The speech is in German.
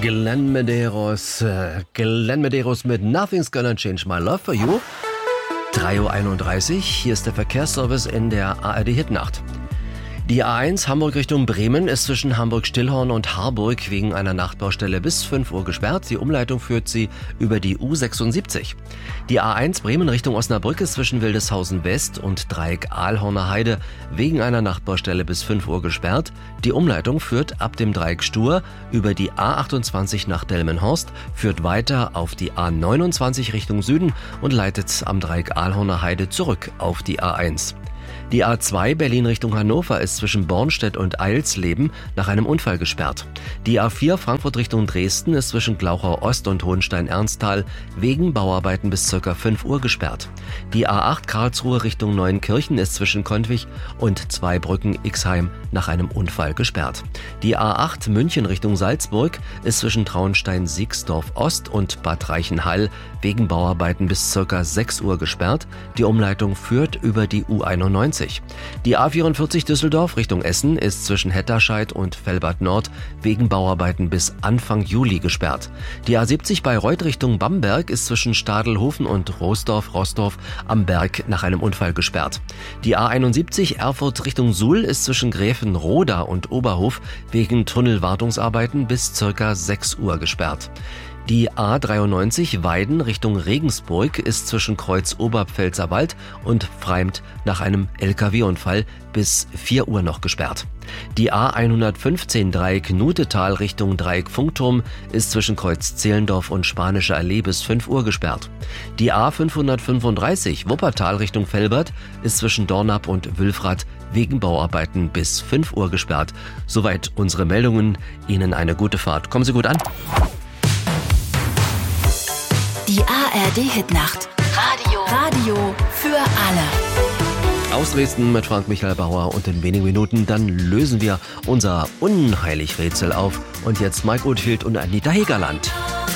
Glenn Medeiros mit Nothing's Gonna Change My Love for You. 3:31 Uhr, hier ist der Verkehrsservice in der ARD-Hitnacht. Die A1 Hamburg Richtung Bremen ist zwischen Hamburg-Stillhorn und Harburg wegen einer Nachtbaustelle bis 5 Uhr gesperrt. Die Umleitung führt sie über die U76. Die A1 Bremen Richtung Osnabrück ist zwischen Wildeshausen West und Dreieck Aalhorner Heide wegen einer Nachtbaustelle bis 5 Uhr gesperrt. Die Umleitung führt ab dem Dreieck Stur über die A28 nach Delmenhorst, führt weiter auf die A29 Richtung Süden und leitet am Dreieck Aalhorner Heide zurück auf die A1. Die A2 Berlin Richtung Hannover ist zwischen Bornstedt und Eilsleben nach einem Unfall gesperrt. Die A4 Frankfurt Richtung Dresden ist zwischen Glauchau Ost und Hohenstein-Ernsthal wegen Bauarbeiten bis ca. 5 Uhr gesperrt. Die A8 Karlsruhe Richtung Neuenkirchen ist zwischen Kontwich und Zweibrücken-Ixheim nach einem Unfall gesperrt. Die A8 München Richtung Salzburg ist zwischen Traunstein-Siegsdorf Ost und Bad Reichenhall wegen Bauarbeiten bis ca. 6 Uhr gesperrt. Die Umleitung führt über die U91. Die A44 Düsseldorf Richtung Essen ist zwischen Hetterscheid und Velbert Nord wegen Bauarbeiten bis Anfang Juli gesperrt. Die A70 Bayreuth Richtung Bamberg ist zwischen Stadelhofen und Rosdorf am Berg nach einem Unfall gesperrt. Die A71 Erfurt Richtung Suhl ist zwischen Gräfenroda und Oberhof wegen Tunnelwartungsarbeiten bis ca. 6 Uhr gesperrt. Die A93 Weiden Richtung Regensburg ist zwischen Kreuz Oberpfälzerwald und Pfreimt nach einem LKW-Unfall bis 4 Uhr noch gesperrt. Die A115 Dreieck Nutetal Richtung Dreieck Funkturm ist zwischen Kreuz Zehlendorf und Spanische Allee bis 5 Uhr gesperrt. Die A535 Wuppertal Richtung Velbert ist zwischen Dornap und Wülfrath wegen Bauarbeiten bis 5 Uhr gesperrt. Soweit unsere Meldungen. Ihnen eine gute Fahrt. Kommen Sie gut an. Die ARD-Hitnacht. Radio für alle. Aus Dresden mit Frank Michael Bauer und in wenigen Minuten dann lösen wir unser Unheilig-Rätsel auf. Und jetzt Mike Oldfield und Anita Hegerland.